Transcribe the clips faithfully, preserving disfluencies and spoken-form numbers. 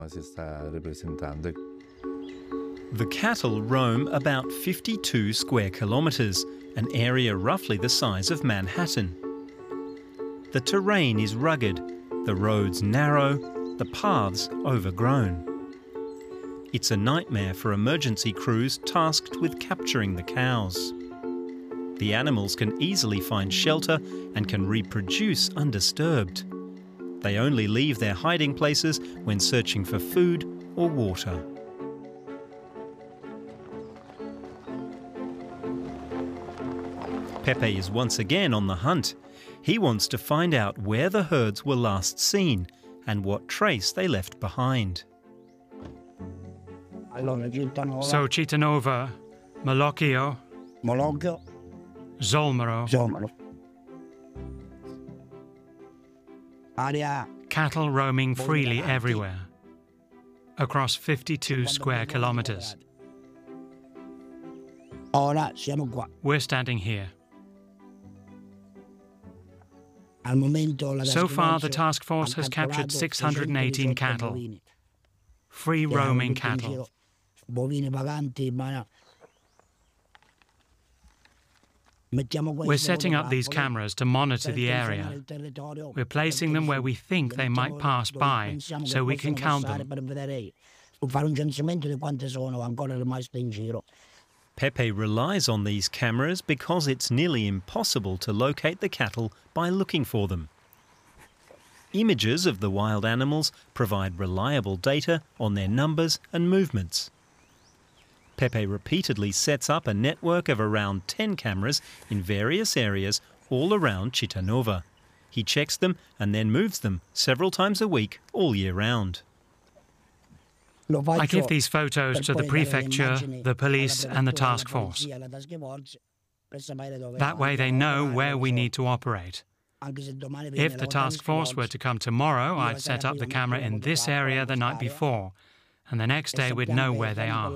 The cattle roam about fifty-two square kilometres, an area roughly the size of Manhattan. The terrain is rugged, the roads narrow, the paths overgrown. It's a nightmare for emergency crews tasked with capturing the cows. The animals can easily find shelter and can reproduce undisturbed. They only leave their hiding places when searching for food or water. Pepe is once again on the hunt. He wants to find out where the herds were last seen and what trace they left behind. So Cittànova, Molochio, Molochio, Zolmero, Zolmero. Area. Cattle roaming freely everywhere, across fifty-two square kilometres. Ora siamo qua. We're standing here. Al momento la So far, the task force has captured six hundred eighteen cattle, free roaming cattle. Bovini vaganti, ma We're setting up these cameras to monitor the area. We're placing them where we think they might pass by, so we can count them. Pepe relies on these cameras because it's nearly impossible to locate the cattle by looking for them. Images of the wild animals provide reliable data on their numbers and movements. Pepe repeatedly sets up a network of around ten cameras in various areas all around Cittànova. He checks them and then moves them several times a week all year round. I give these photos to the prefecture, the police and the task force. That way they know where we need to operate. If the task force were to come tomorrow, I'd set up the camera in this area the night before, and the next day we'd know where they are.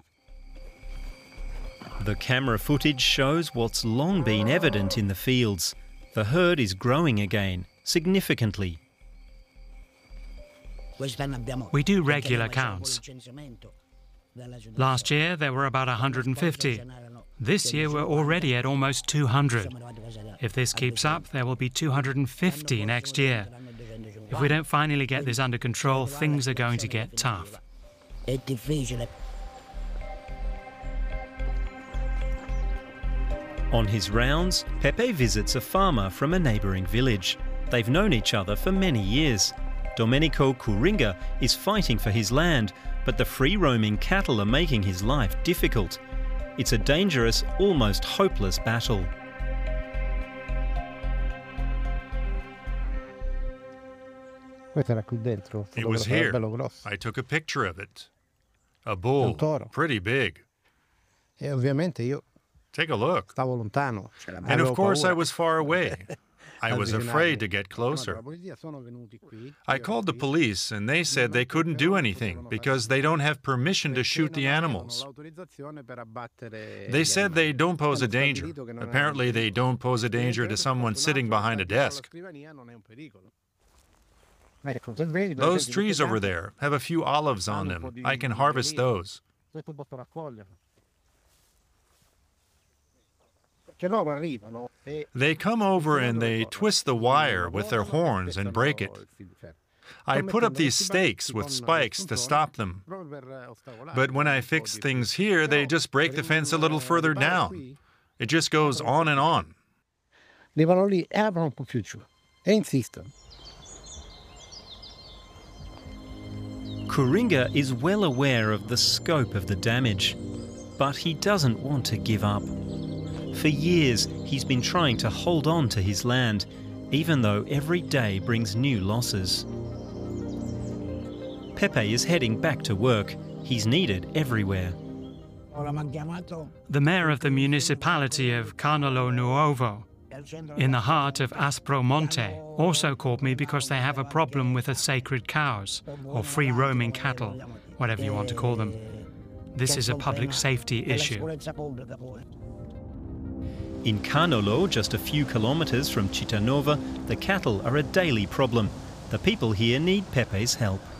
The camera footage shows what's long been evident in the fields. The herd is growing again, significantly. We do regular counts. Last year there were about one hundred fifty. This year we're already at almost two hundred. If this keeps up, there will be two hundred fifty next year. If we don't finally get this under control, things are going to get tough. On his rounds, Pepe visits a farmer from a neighbouring village. They've known each other for many years. Domenico Curinga is fighting for his land, but the free-roaming cattle are making his life difficult. It's a dangerous, almost hopeless battle. It was here. I took a picture of it. A bull, pretty big. Take a look. And of course I was far away. I was afraid to get closer. I called the police and they said they couldn't do anything because they don't have permission to shoot the animals. They said they don't pose a danger. Apparently they don't pose a danger to someone sitting behind a desk. Those trees over there have a few olives on them. I can harvest those. They come over and they twist the wire with their horns and break it. I put up these stakes with spikes to stop them. But when I fix things here, they just break the fence a little further down. It just goes on and on. Curinga is well aware of the scope of the damage, but he doesn't want to give up. For years, he's been trying to hold on to his land, even though every day brings new losses. Pepe is heading back to work. He's needed everywhere. The mayor of the municipality of Canolo Nuovo, in the heart of Aspromonte, also called me because they have a problem with the sacred cows, or free-roaming cattle, whatever you want to call them. This is a public safety issue. In Canolo, just a few kilometres from Cittànova, the cattle are a daily problem. The people here need Pepe's help.